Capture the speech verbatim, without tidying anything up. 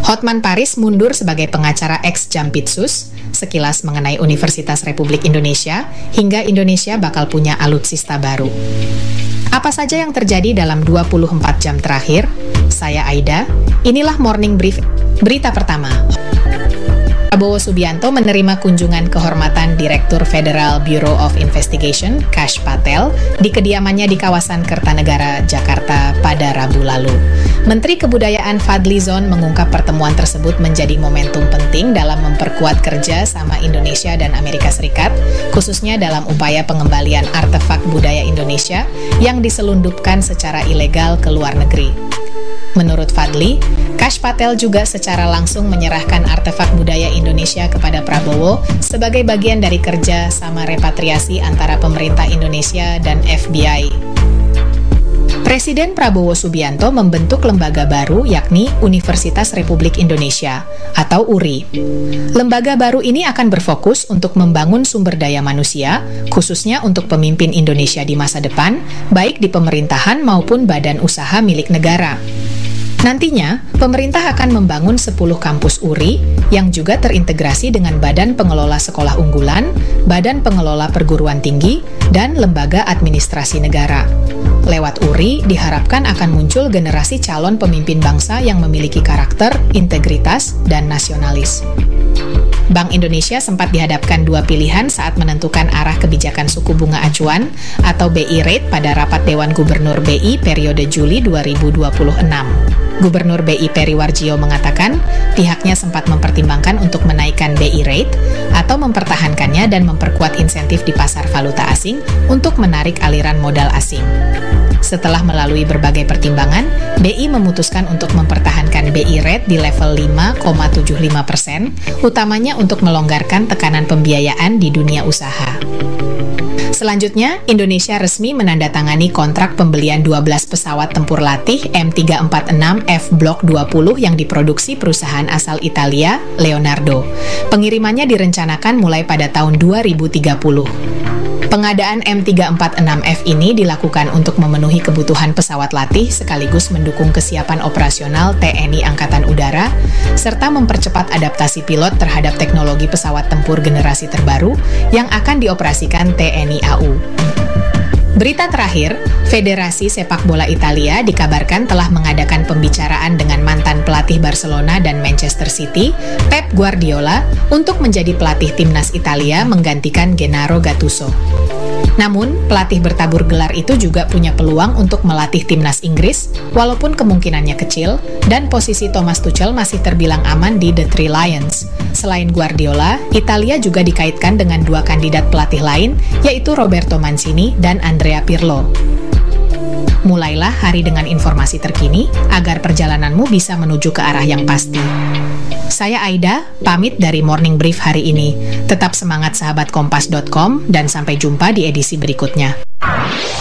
Hotman Paris mundur sebagai pengacara ex Jampitsus, sekilas mengenai Universitas Republik Indonesia, hingga Indonesia bakal punya alutsista baru. Apa saja yang terjadi dalam dua puluh empat jam terakhir? Saya Aida, inilah Morning Brief, berita pertama. Prabowo Subianto menerima kunjungan kehormatan Direktur Federal Bureau of Investigation, Kash Patel, di kediamannya di kawasan Kertanegara, Jakarta pada Rabu lalu. Menteri Kebudayaan Fadly Zon mengungkap pertemuan tersebut menjadi momentum penting dalam memperkuat kerja sama Indonesia dan Amerika Serikat, khususnya dalam upaya pengembalian artefak budaya Indonesia yang diselundupkan secara ilegal ke luar negeri. Menurut Fadly, Kash Patel juga secara langsung menyerahkan artefak budaya Indonesia kepada Prabowo sebagai bagian dari kerja sama repatriasi antara pemerintah Indonesia dan F B I. Presiden Prabowo Subianto membentuk lembaga baru yakni Universitas Republik Indonesia atau U R I. Lembaga baru ini akan berfokus untuk membangun sumber daya manusia, khususnya untuk pemimpin Indonesia di masa depan, baik di pemerintahan maupun badan usaha milik negara. Nantinya, pemerintah akan membangun sepuluh kampus U R I yang juga terintegrasi dengan Badan Pengelola Sekolah Unggulan, Badan Pengelola Perguruan Tinggi, dan Lembaga Administrasi Negara. Lewat U R I, diharapkan akan muncul generasi calon pemimpin bangsa yang memiliki karakter, integritas, dan nasionalis. Bank Indonesia sempat dihadapkan dua pilihan saat menentukan arah kebijakan suku bunga acuan atau B I Rate pada rapat Dewan Gubernur B I periode Juli dua ribu dua puluh enam. Gubernur B I Peri Warjio mengatakan pihaknya sempat mempertimbangkan untuk menaikkan B I Rate atau mempertahankannya dan memperkuat insentif di pasar valuta asing untuk menarik aliran modal asing. Setelah melalui berbagai pertimbangan, B I memutuskan untuk mempertahankan B I Rate di level lima koma tujuh lima persen, utamanya untuk melonggarkan tekanan pembiayaan di dunia usaha. Selanjutnya, Indonesia resmi menandatangani kontrak pembelian dua belas pesawat tempur latih M tiga empat enam F Block dua puluh yang diproduksi perusahaan asal Italia, Leonardo. Pengirimannya direncanakan mulai pada tahun dua ribu tiga puluh. Pengadaan M tiga empat enam F ini dilakukan untuk memenuhi kebutuhan pesawat latih sekaligus mendukung kesiapan operasional T N I Angkatan Udara, serta mempercepat adaptasi pilot terhadap teknologi pesawat tempur generasi terbaru yang akan dioperasikan T N I A U. Berita terakhir, Federasi Sepak Bola Italia dikabarkan telah mengadakan pembicaraan dengan mantan pelatih Barcelona dan Manchester City, Pep Guardiola, untuk menjadi pelatih timnas Italia menggantikan Gennaro Gattuso. Namun, pelatih bertabur gelar itu juga punya peluang untuk melatih timnas Inggris, walaupun kemungkinannya kecil, dan posisi Thomas Tuchel masih terbilang aman di The Three Lions. Selain Guardiola, Italia juga dikaitkan dengan dua kandidat pelatih lain, yaitu Roberto Mancini dan Andrea Pirlo. Mulailah hari dengan informasi terkini, agar perjalananmu bisa menuju ke arah yang pasti. Saya Aida, pamit dari Morning Brief hari ini. Tetap semangat sahabat kompas dot com dan sampai jumpa di edisi berikutnya.